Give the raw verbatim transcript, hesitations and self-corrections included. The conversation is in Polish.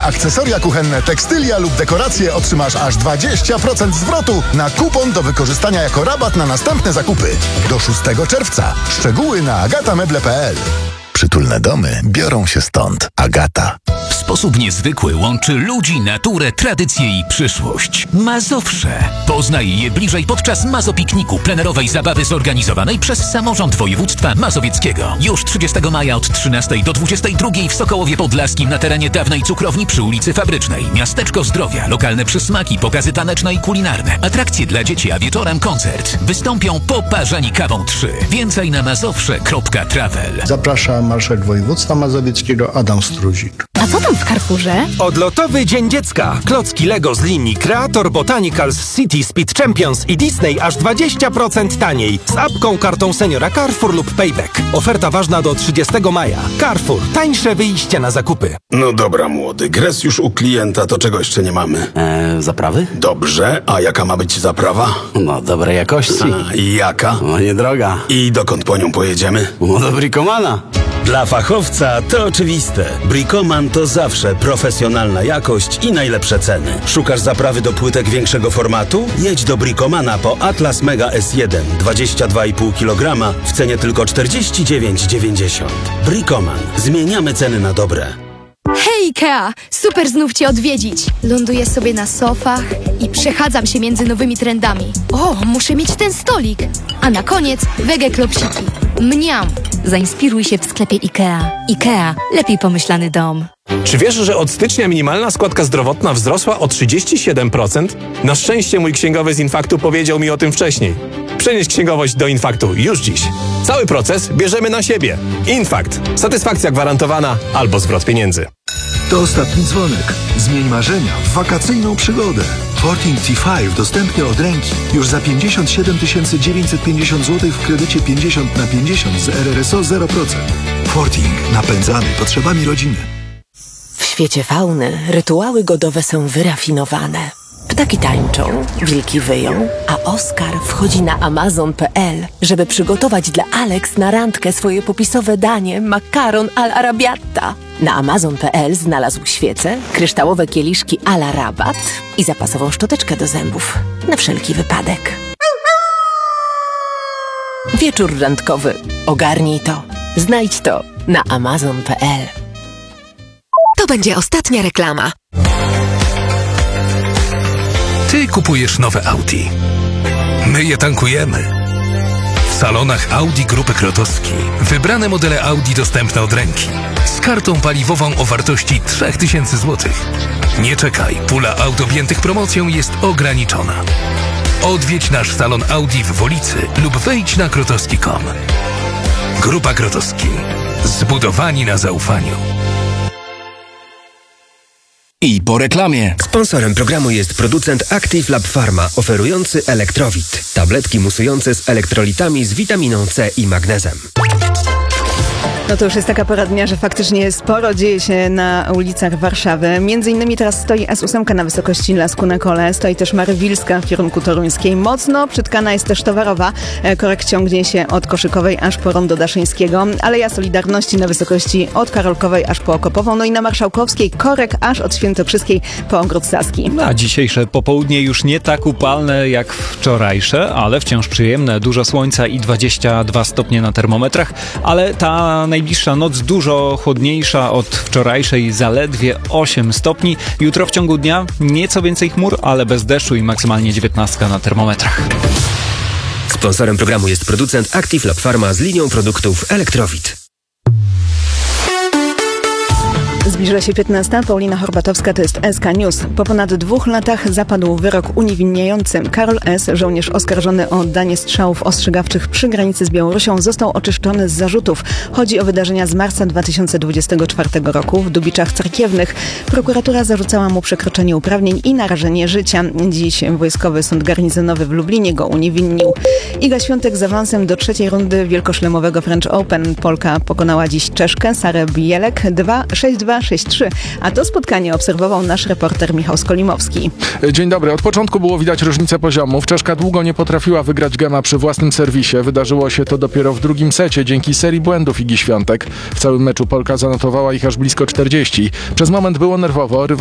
akcesoria kuchenne, tekstylia lub dekoracje otrzymasz aż dwadzieścia procent zwrotu na kupon do wykorzystania jako rabat na następne zakupy. Do szóstego czerwca. Szczegóły na agatameble kropka p l. Przytulne domy biorą się stąd. Agata. W sposób niezwykły łączy ludzi, naturę, tradycję i przyszłość. Mazowsze. Poznaj je bliżej podczas Mazopikniku, plenerowej zabawy zorganizowanej przez Samorząd Województwa Mazowieckiego. Już trzydziestego maja od trzynastej do dwudziestej drugiej w Sokołowie Podlaskim na terenie dawnej cukrowni przy ulicy Fabrycznej. Miasteczko Zdrowia, lokalne przysmaki, pokazy taneczne i kulinarne, atrakcje dla dzieci, a wieczorem koncert. Wystąpią Poparzeni Kawą trzy. Więcej na mazowsze kropka travel. Zaprasza marszałek województwa mazowieckiego Adam Struzik. A co tam w Carrefourze? Odlotowy Dzień Dziecka. Klocki Lego z linii Creator, Botanicals, City, Speed Champions i Disney aż dwadzieścia procent taniej. Z apką, kartą seniora Carrefour lub Payback. Oferta ważna do trzydziestego maja. Carrefour. Tańsze wyjście na zakupy. No dobra, młody. Gres już u klienta, to czego jeszcze nie mamy? Eee, zaprawy? Dobrze. A jaka ma być zaprawa? No, dobrej jakości. A, i jaka? No, niedroga. I dokąd po nią pojedziemy? No, do Bricomana. Dla fachowca to oczywiste. Bricoman to zawsze profesjonalna jakość i najlepsze ceny. Szukasz zaprawy do płytek większego formatu? Jedź do Bricomana po Atlas Mega S jeden dwadzieścia dwa i pół kilograma w cenie tylko czterdzieści dziewięć dziewięćdziesiąt. Bricoman. Zmieniamy ceny na dobre. Hej Ikea! Super znów Cię odwiedzić. Ląduję sobie na sofach i przechadzam się między nowymi trendami. O, muszę mieć ten stolik. A na koniec wege klopsiki. Mniam! Zainspiruj się w sklepie Ikea. Ikea. Lepiej pomyślany dom. Czy wiesz, że od stycznia minimalna składka zdrowotna wzrosła o trzydzieści siedem procent? Na szczęście mój księgowy z Infaktu powiedział mi o tym wcześniej. Przenieś księgowość do Infaktu już dziś. Cały proces bierzemy na siebie. Infakt. Satysfakcja gwarantowana albo zwrot pieniędzy. To ostatni dzwonek. Zmień marzenia w wakacyjną przygodę. Forting T pięć dostępny od ręki. Już za pięćdziesiąt siedem tysięcy dziewięćset pięćdziesiąt złotych w kredycie pięćdziesiąt na pięćdziesiąt z R R S O zero procent. Forting. Napędzany potrzebami rodziny. W świecie fauny rytuały godowe są wyrafinowane. Ptaki tańczą, wilki wyją, a Oskar wchodzi na amazon kropka p l, żeby przygotować dla Alex na randkę swoje popisowe danie makaron al arabiata. Na amazon kropka p l znalazł świece, kryształowe kieliszki a la rabat i zapasową szczoteczkę do zębów. Na wszelki wypadek. Wieczór randkowy. Ogarnij to. Znajdź to na amazon kropka p l. To będzie ostatnia reklama. Ty kupujesz nowe Audi. My je tankujemy. W salonach Audi Grupy Krotowski wybrane modele Audi dostępne od ręki. Z kartą paliwową o wartości trzy tysiące złotych. Nie czekaj, pula aut objętych promocją jest ograniczona. Odwiedź nasz salon Audi w Wolicy lub wejdź na krotowski kropka com. Grupa Krotowski. Zbudowani na zaufaniu. I po reklamie. Sponsorem programu jest producent Active Lab Pharma, oferujący Elektrowit. Tabletki musujące z elektrolitami z witaminą C i magnezem. No to już jest taka pora dnia, że faktycznie sporo dzieje się na ulicach Warszawy. Między innymi teraz stoi S osiem na wysokości Lasku na Kole, stoi też Marywilska w kierunku toruńskiej. Mocno przytkana jest też Towarowa. Korek ciągnie się od Koszykowej aż po Rondo Daszyńskiego. Aleja Solidarności na wysokości od Karolkowej aż po Okopową. No i na Marszałkowskiej korek aż od Świętokrzyskiej po Ogród Saski. A dzisiejsze popołudnie już nie tak upalne jak wczorajsze, ale wciąż przyjemne. Dużo słońca i dwadzieścia dwa stopnie na termometrach, ale ta najbliższa noc dużo chłodniejsza od wczorajszej, zaledwie osiem stopni. Jutro w ciągu dnia nieco więcej chmur, ale bez deszczu i maksymalnie dziewiętnaście na termometrach. Sponsorem programu jest producent Active Lab Pharma z linią produktów Elektrowit. Zbliża się piętnasta. Paulina Horbatowska, to jest S K News. Po ponad dwóch latach zapadł wyrok uniewinniający. Karol S., żołnierz oskarżony o oddanie strzałów ostrzegawczych przy granicy z Białorusią, został oczyszczony z zarzutów. Chodzi o wydarzenia z marca dwa tysiące dwudziestego czwartego roku w Dubiczach Cerkiewnych. Prokuratura zarzucała mu przekroczenie uprawnień i narażenie życia. Dziś Wojskowy Sąd Garnizonowy w Lublinie go uniewinnił. Iga Świątek z awansem do trzeciej rundy wielkoszlemowego French Open. Polka pokonała dziś Czeszkę Sarę Bielek dwa sześć dwa sześć trzy, a to spotkanie obserwował nasz reporter Michał Skolimowski. Dzień dobry. Od początku było widać różnicę poziomów. Czeszka długo nie potrafiła wygrać gema przy własnym serwisie. Wydarzyło się to dopiero w drugim secie dzięki serii błędów Igi Świątek. W całym meczu Polka zanotowała ich aż blisko czterdzieści. Przez moment było nerwowo.